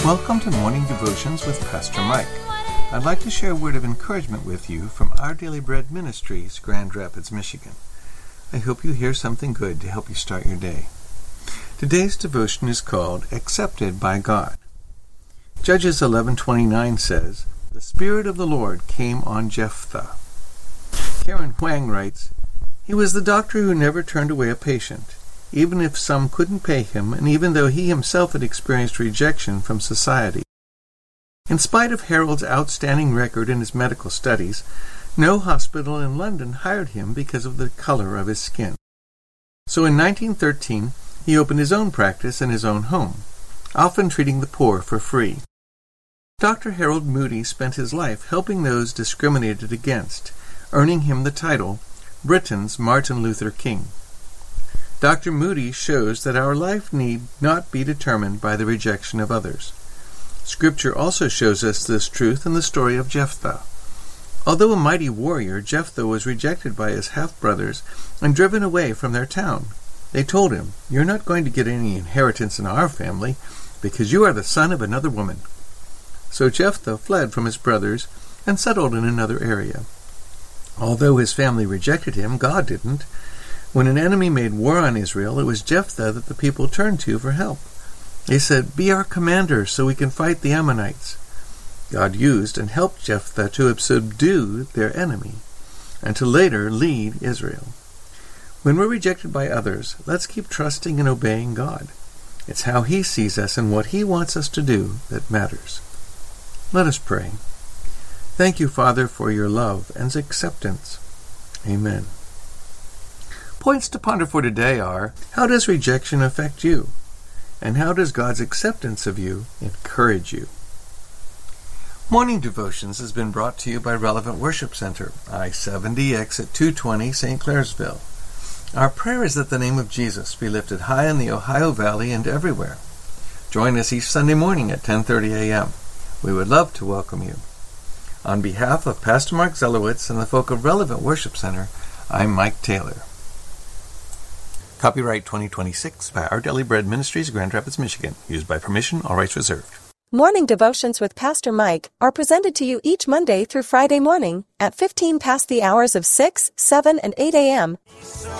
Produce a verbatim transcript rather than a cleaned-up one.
Welcome to Morning Devotions with Pastor Mike. I'd like to share a word of encouragement with you from Our Daily Bread Ministries, Grand Rapids, Michigan. I hope you hear something good to help you start your day. Today's devotion is called Accepted by God. Judges eleven twenty-nine says, "The Spirit of the Lord came on Jephthah." Karen Huang writes, "He was the doctor who never turned away a patient, even if some couldn't pay him, and even though he himself had experienced rejection from society. In spite of Harold's outstanding record in his medical studies, no hospital in London hired him because of the color of his skin. So in nineteen thirteen, he opened his own practice in his own home, often treating the poor for free. Doctor Harold Moody spent his life helping those discriminated against, earning him the title Britain's Martin Luther King. Doctor Moody shows that our life need not be determined by the rejection of others. Scripture also shows us this truth in the story of Jephthah. Although a mighty warrior, Jephthah was rejected by his half-brothers and driven away from their town. They told him, "You're not going to get any inheritance in our family because you are the son of another woman." So Jephthah fled from his brothers and settled in another area. Although his family rejected him, God didn't. When an enemy made war on Israel, it was Jephthah that the people turned to for help. They said, "Be our commander so we can fight the Ammonites." God used and helped Jephthah to subdue their enemy and to later lead Israel. When we're rejected by others, let's keep trusting and obeying God. It's how He sees us and what He wants us to do that matters. Let us pray. Thank you, Father, for your love and acceptance. Amen. Points to ponder for today are, how does rejection affect you? And how does God's acceptance of you encourage you? Morning Devotions has been brought to you by Relevant Worship Center, I seventy exit two twenty, Saint Clairsville. Our prayer is that the name of Jesus be lifted high in the Ohio Valley and everywhere. Join us each Sunday morning at ten thirty a.m. We would love to welcome you. On behalf of Pastor Mark Zelowitz and the folk of Relevant Worship Center, I'm Mike Taylor. Copyright twenty twenty-six by Our Daily Bread Ministries, Grand Rapids, Michigan. Used by permission, all rights reserved. Morning Devotions with Pastor Mike are presented to you each Monday through Friday morning at fifteen past the hours of six, seven, and eight a.m.